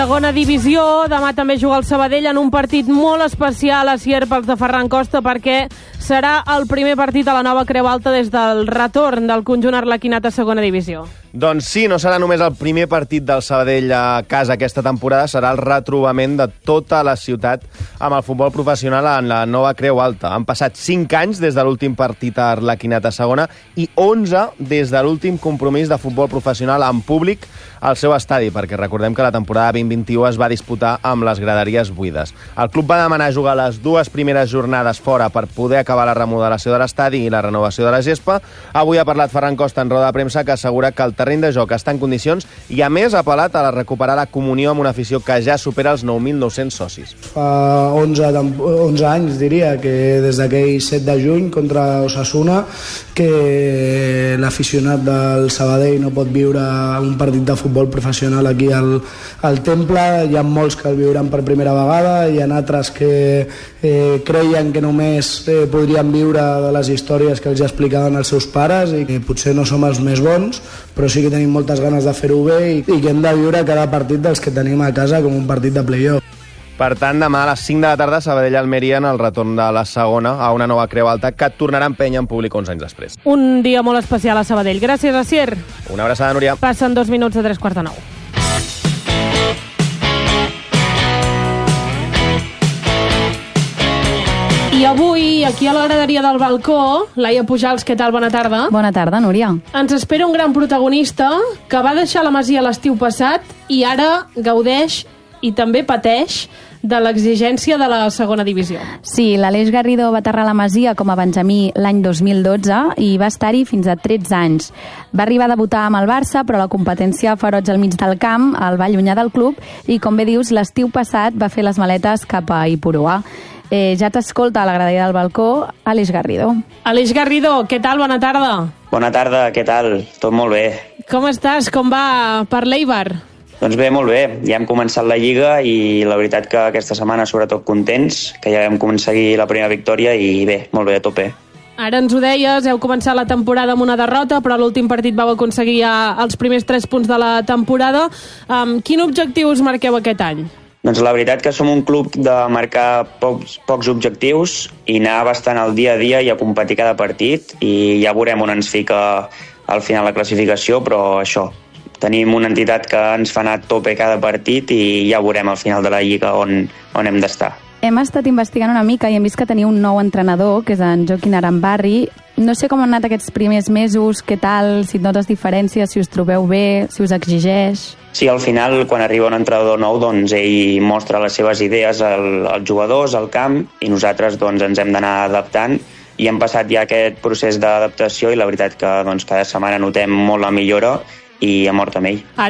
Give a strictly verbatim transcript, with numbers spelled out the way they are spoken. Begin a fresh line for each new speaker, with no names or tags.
Segona divisió, demà també juga el Sabadell en un partit molt especial a Sierp pels de Ferran Costa, perquè serà el primer partit a la nova Creu Alta des del retorn del conjunt arlequinat a segona divisió.
Doncs sí, no serà només el primer partit del Sabadell a casa aquesta temporada, serà el retrobament de tota la ciutat amb el futbol professional en la nova Creu Alta. Han passat cinc anys des de l'últim partit a arlequinat a segona i onze des de l'últim compromís de futbol professional en públic al seu estadi, perquè recordem que la temporada vint vint-i-u es va disputar amb les graderies buides. El club va demanar jugar les dues primeres jornades fora per poder acabar la remodelació de l'estadi i la renovació de la gespa. Avui ha parlat Ferran Costa en roda de premsa, que assegura que el terreny de joc està en condicions i, a més, ha apel·lat a recuperar la comunió amb una afició que ja supera els nou mil nou-cents socis.
Fa onze, onze anys, diria, que des d'aquell set de juny contra Osasuna, que l'aficionat del Sabadell no pot viure un partit de futbol professional aquí al, al Temple. Hi ha molts que el viuran per primera vegada, hi ha altres que eh, creien que només eh, podrien viure de les històries que els explicaven els seus pares i que potser no som els més bons, però sí que tenim moltes ganes de fer-ho bé i, i que hem de viure cada partit dels que tenim a casa com un partit de play-off.
Per tant, demà a les cinc de la tarda, Sabadell-Almeria en el retorn de la segona a una nova Creu Alta que tornarà a empènyer en públic onze anys després.
Un dia molt especial a Sabadell. Gràcies, Asier.
Una abraçada, Núria.
Passen dos minuts a tres quarts de nou. I avui, aquí a la graderia del balcó, Laia Pujals, què tal? Bona tarda.
Bona tarda, Núria.
Ens espera un gran protagonista que va deixar la Masia l'estiu passat i ara gaudeix i també pateix de l'exigència de la segona divisió.
Sí, l'Aleix Garrido va aterrar a la Masia com a benjamí l'any dos mil dotze i va estar-hi fins a tretze anys. Va arribar a debutar amb el Barça, però la competència feroig al mig del camp el va allunyar del club i, com bé dius, l'estiu passat va fer les maletes cap a Ipurua. Eh, ja t'escolta a la graderia del balcó, Aleix Garrido.
Aleix Garrido, què tal? Bona tarda.
Bona tarda, què tal? Tot molt bé.
Com estàs? Com va per l'Eibar?
Doncs bé, molt bé. Ja hem començat la Lliga i la veritat que aquesta setmana sobretot contents, que ja vam aconseguir la primera victòria i bé, molt bé, a tope.
Ara ens ho deies, heu començat la temporada amb una derrota, però a l'últim partit vau aconseguir ja els primers tres punts de la temporada. Um, quin objectiu us marqueu aquest any?
Doncs la veritat que som un club de marcar pocs, pocs objectius i anar bastant al dia a dia i a competir cada partit, i ja veurem on ens fica al final la classificació, però això, tenim una entitat que ens fa anar a tope cada partit i ja veurem al final de la Lliga on, on hem d'estar.
Hem estat investigant una mica i hem vist que teniu un nou entrenador, que és en Joaquín Arambarri. No sé com han anat aquests primers mesos, què tal, si et notes diferències, si us trobeu bé, si us exigeix...
Sí, al final, quan arriba un entrenador nou, doncs ell mostra les seves idees al, als jugadors, al camp, i nosaltres doncs, ens hem d'anar adaptant, i hem passat ja aquest procés d'adaptació i la veritat que doncs, cada setmana notem molt la millora i hem mort amb ell.